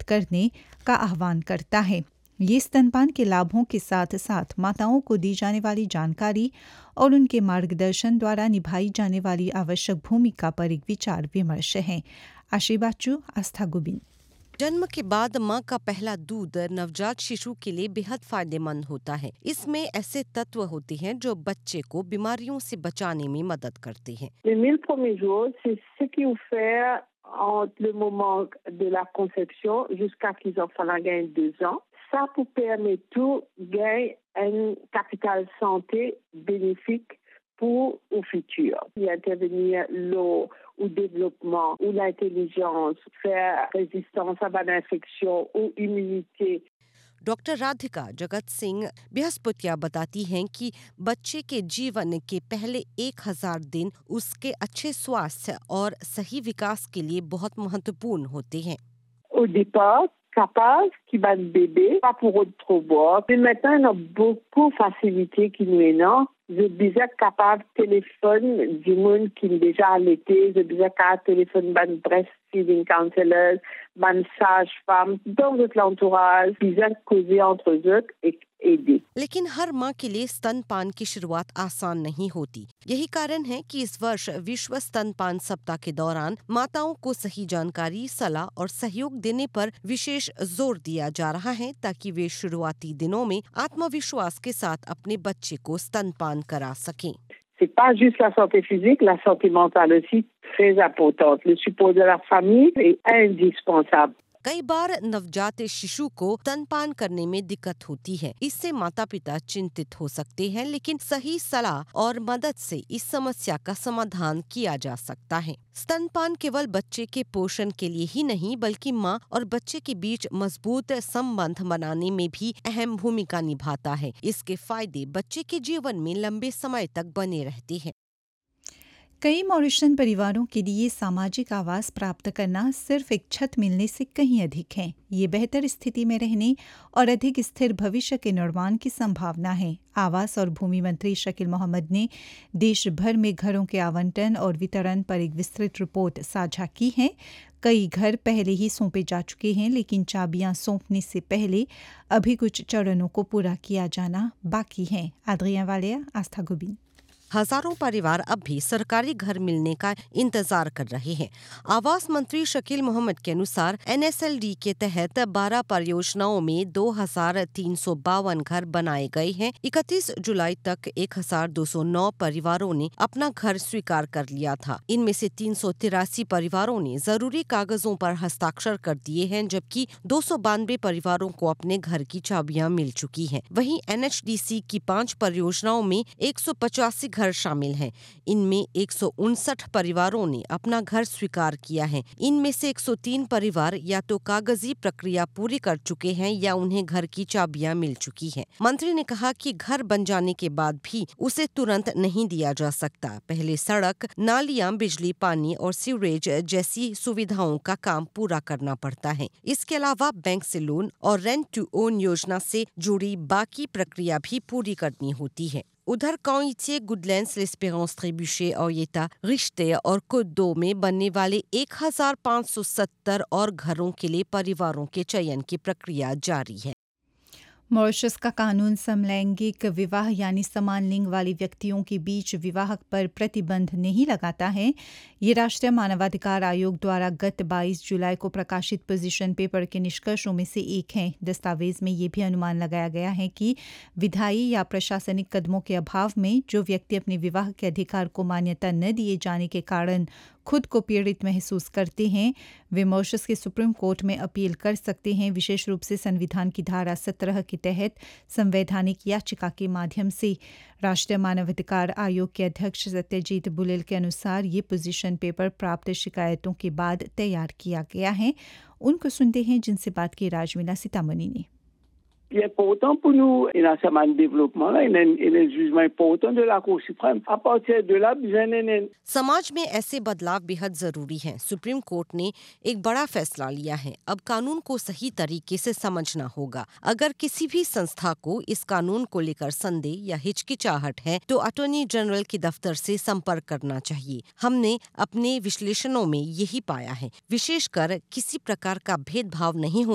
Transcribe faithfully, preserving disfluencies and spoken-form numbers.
करने का आह्वान करता है। ये स्तनपान के लाभों के साथ साथ माताओं को दी जाने वाली जानकारी और उनके मार्गदर्शन द्वारा निभाई जाने वाली आवश्यक भूमिका पर एक विचार विमर्श है। आशी बाचू, आस्था गोविंद। जन्म के बाद माँ का पहला दूध नवजात शिशु के लिए बेहद फायदेमंद होता है। इसमें ऐसे तत्व होते हैं जो बच्चे को बीमारियों से बचाने में मदद करते हैं। Les mille premiers jours, c'est ce qui vous fait entre le moment de la conception jusqu'à qu'ils ont fait la gagne deux ans. Ça vous permet tout gagner un capital santé bénéfique pour le futur. Y intervenir l'eau ou développement ou l'intelligence, faire résistance à l'infection ou immunité. Doctor Radhika Jagat Singh बृहस्पतिया बताती हैं कि बच्चे के जीवन के पहले एक हजार दिन उसके अच्छे स्वास्थ्य और सही विकास के लिए बहुत महत्वपूर्ण होते हैं। Au départ, capable qui bat le bébé, pas pour trop boire. Mais maintenant, on a beaucoup de facilité qui nous est non. Je déjà capable téléphone du monde qui est déjà allaité. Je déjà capable téléphone ban breastfeeding counselors, ban sage-femme, dans notre entourage, déjà causer entre eux et aider. लेकिन हर माँ के लिए स्तनपान की शुरुआत आसान नहीं होती। यही कारण है कि इस वर्ष विश्व स्तनपान सप्ताह के दौरान माताओं को सही जानकारी, सलाह और सहयोग देने पर विशेष जोर दिया जा रहा है ताकि वे शुरुआती दिनों में आत्मविश्वास के साथ अपने बच्चे को स्तनपान करा सकें। C'est pas juste la santé physique, la santé mentale aussi très importante. Le support de la famille est indispensable. कई बार नवजात शिशु को स्तनपान करने में दिक्कत होती है। इससे माता पिता चिंतित हो सकते हैं, लेकिन सही सलाह और मदद से इस समस्या का समाधान किया जा सकता है। स्तनपान केवल बच्चे के पोषण के लिए ही नहीं, बल्कि माँ और बच्चे के बीच मजबूत संबंध बनाने में भी अहम भूमिका निभाता है। इसके फायदे बच्चे के जीवन में लंबे समय तक बने रहते हैं। कई मॉरिशन परिवारों के लिए सामाजिक आवास प्राप्त करना सिर्फ एक छत मिलने से कहीं अधिक है। ये बेहतर स्थिति में रहने और अधिक स्थिर भविष्य के निर्माण की संभावना है। आवास और भूमि मंत्री शकील मोहम्मद ने देश भर में घरों के आवंटन और वितरण पर एक विस्तृत रिपोर्ट साझा की है। कई घर पहले ही सौंपे जा चुके हैं, लेकिन चाबियां सौंपने से पहले अभी कुछ चरणों को पूरा किया जाना बाकी है। आद्रिया वालिया, आस्था गोविंद। हजारों परिवार अब भी सरकारी घर मिलने का इंतजार कर रहे हैं। आवास मंत्री शकील मोहम्मद के अनुसार एन एस एल डी के तहत बारह परियोजनाओं में दो हजार तीन सौ बावन घर बनाए गए हैं। इकतीस जुलाई तक एक हजार दो सौ नौ परिवारों ने अपना घर स्वीकार कर लिया था। इनमें से तीन सौ तिरासी परिवारों ने जरूरी कागजों पर हस्ताक्षर कर दिए हैं, जबकि दो सौ बानवे परिवारों को अपने घर की चाबियां मिल चुकी हैं। वहीं एन एच डी सी की पांच परियोजनाओं में एक सौ पचासी घर शामिल हैं। इनमें एक सौ उनसठ परिवारों ने अपना घर स्वीकार किया है। इनमें से एक सौ तीन परिवार या तो कागजी प्रक्रिया पूरी कर चुके हैं या उन्हें घर की चाबियां मिल चुकी हैं। मंत्री ने कहा कि घर बन जाने के बाद भी उसे तुरंत नहीं दिया जा सकता। पहले सड़क, नालियां, बिजली, पानी और सीवरेज जैसी सुविधाओं का काम पूरा करना पड़ता है। इसके अलावा बैंक से लोन और रेंट टू ओन योजना से जुड़ी बाकी प्रक्रिया भी पूरी करनी होती है। उधर काउंटी गुडलैंड्स, लेस्पेरेंस, ट्रेबुचे और येता, रिश्ते और कोदो में बनने वाले एक हजार पाँच सौ सत्तर और घरों के लिए परिवारों के चयन की प्रक्रिया जारी है। मॉरिशस का कानून समलैंगिक विवाह यानी समान लिंग वाले व्यक्तियों के बीच विवाह पर प्रतिबंध नहीं लगाता है। ये राष्ट्रीय मानवाधिकार आयोग द्वारा गत बाईस जुलाई को प्रकाशित पोजीशन पेपर के निष्कर्षों में से एक है। दस्तावेज में ये भी अनुमान लगाया गया है कि विधायी या प्रशासनिक कदमों के अभाव में जो व्यक्ति अपने विवाह के अधिकार को मान्यता न दिए जाने के कारण खुद को पीड़ित महसूस करते हैं, वे मॉरिशस के सुप्रीम कोर्ट में अपील कर सकते हैं, विशेष रूप से संविधान की धारा सत्रह के तहत संवैधानिक याचिका के माध्यम से। राष्ट्रीय मानवाधिकार आयोग के अध्यक्ष सत्यजीत बुलेल के अनुसार ये पोजीशन पेपर प्राप्त शिकायतों के बाद तैयार किया गया है। उनको सुनते हैं जिनसे बात की राजमीला सीतामणी ने। Il est important pour nous, et dans ce développement là, il y a un jugement important de la Cour suprême. À partir de là, besoin d'un समाज में ऐसे बदलाव बेहद जरूरी हैं। सुप्रीम कोर्ट ने एक बड़ा फैसला लिया है। अब कानून को सही तरीके से समझना होगा। अगर किसी भी संस्था को इस कानून को लेकर संदेह या हिचकिचाहट है तो अटॉर्नी जनरल के दफ्तर से संपर्क करना चाहिए। हमने अपने विश्लेषणों में यही पाया है। विशेषकर किसी प्रकार का भेदभाव नहीं हो